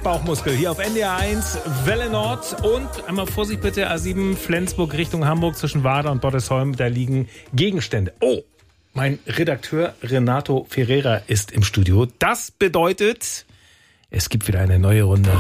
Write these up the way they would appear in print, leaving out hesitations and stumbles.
Bauchmuskel hier auf NDR 1, Welle Nord und einmal Vorsicht bitte, A7 Flensburg Richtung Hamburg zwischen Wader und Bottesholm, da liegen Gegenstände. Oh, mein Redakteur Renato Ferreira ist im Studio. Das bedeutet, es gibt wieder eine neue Runde.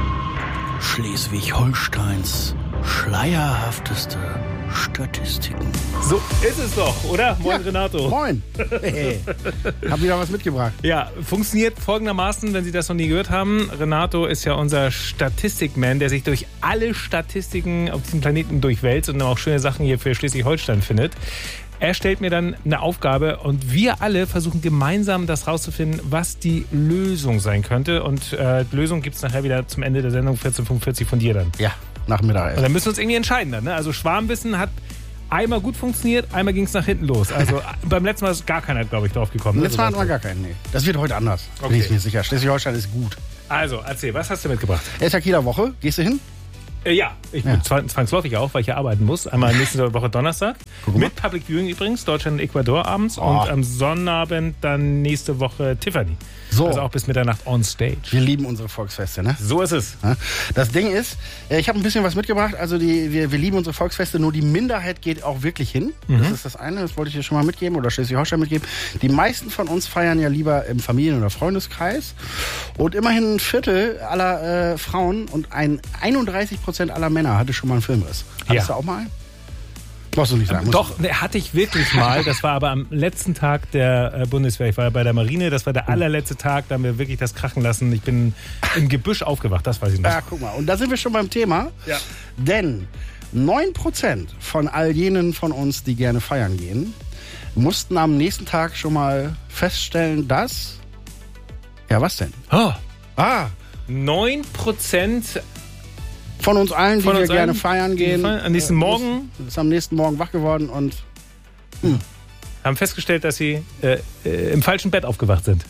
Schleswig-Holsteins schleierhafteste Statistiken. So ist es doch, oder? Moin, ja, Renato. Moin. Hey. Hab wieder was mitgebracht. Ja, funktioniert folgendermaßen, wenn Sie das noch nie gehört haben. Renato ist ja unser Statistikman, der sich durch alle Statistiken auf diesem Planeten durchwälzt und auch schöne Sachen hier für Schleswig-Holstein findet. Er stellt mir dann eine Aufgabe und wir alle versuchen gemeinsam das rauszufinden, was die Lösung sein könnte. Und die Lösung gibt es nachher wieder zum Ende der Sendung 14:45 von dir dann. Ja, nach Mittag. Und dann müssen wir uns irgendwie entscheiden dann. Ne? Also Schwarmwissen hat einmal gut funktioniert, einmal ging es nach hinten los. Also beim letzten Mal ist gar keiner, glaube ich, drauf gekommen. Letztes Mal hatten wir gar keinen, nee. Das wird heute anders, bin ich mir sicher. Schleswig-Holstein ist gut. Also, erzähl, was hast du mitgebracht? Es ist ja Kieler Woche. Gehst du hin? Ja, ich bin zwangsläufig auch, weil ich hier arbeiten muss. Einmal nächste Woche Donnerstag. Mit Public Viewing übrigens, Deutschland und Ecuador abends. Und am Sonnabend dann nächste Woche Tiffany. So. Also auch bis Mitternacht on stage. Wir lieben unsere Volksfeste, ne? So ist es. Das Ding ist, ich habe ein bisschen was mitgebracht. Also wir lieben unsere Volksfeste, nur die Minderheit geht auch wirklich hin. Das ist das eine, das wollte ich dir schon mal mitgeben oder Schleswig-Holstein mitgeben. Die meisten von uns feiern ja lieber im Familien- oder Freundeskreis. Und immerhin ein Viertel aller Frauen und 31% aller Männer hatte schon mal einen Filmriss. Hattest du auch mal einen? Brauchst du nicht sagen. Doch, hatte ich wirklich mal. Das war aber am letzten Tag der Bundeswehr. Ich war ja bei der Marine. Das war der allerletzte Tag. Da haben wir wirklich das krachen lassen. Ich bin im Gebüsch aufgewacht. Das weiß ich noch. Ja, guck mal. Und da sind wir schon beim Thema. Ja. Denn 9% von all jenen von uns, die gerne feiern gehen, mussten am nächsten Tag schon mal feststellen, dass... Ja, was denn? 9% von uns allen, die wir gerne feiern gehen. Am nächsten Morgen. Ist am nächsten Morgen wach geworden und haben festgestellt, dass sie im falschen Bett aufgewacht sind.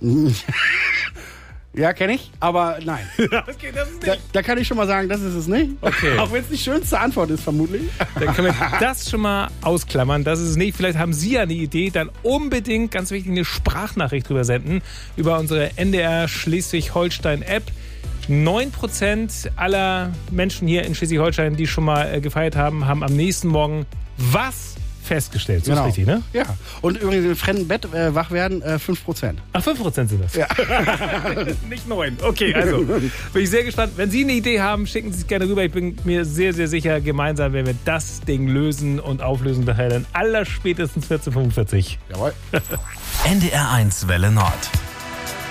Ja, kenne ich, aber nein. Okay, das ist nicht. Da kann ich schon mal sagen, das ist es nicht. Okay. Auch wenn es die schönste Antwort ist, vermutlich. Dann können wir das schon mal ausklammern. Das ist es nicht. Vielleicht haben Sie ja eine Idee. Dann unbedingt, ganz wichtig, eine Sprachnachricht drüber senden. Über unsere NDR Schleswig-Holstein-App. 9% aller Menschen hier in Schleswig-Holstein, die schon mal gefeiert haben, haben am nächsten Morgen was festgestellt. So ist richtig, ne? Ja. Und übrigens im fremden Bett wach werden 5%. Ach, 5% sind das? Ja. Nicht 9. Okay, also bin ich sehr gespannt. Wenn Sie eine Idee haben, schicken Sie es gerne rüber. Ich bin mir sehr, sehr sicher, gemeinsam werden wir das Ding lösen und auflösen. Daher dann allerspätestens 14:45. Jawohl. NDR 1 Welle Nord.